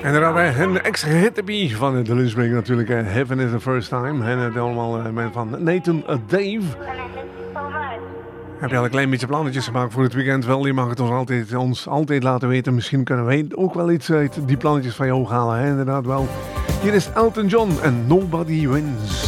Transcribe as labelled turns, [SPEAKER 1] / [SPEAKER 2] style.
[SPEAKER 1] En dan hebben we een extra hittepie van de lunchbreak natuurlijk. Heaven is the first time. En het allemaal van Nathan Dave. Heb je al een klein beetje plannetjes gemaakt voor het weekend? Wel, je mag het ons altijd laten weten. Misschien kunnen wij ook wel iets uit die plannetjes van jou halen. Hè? Inderdaad wel. Hier is Elton John en Nobody Wins.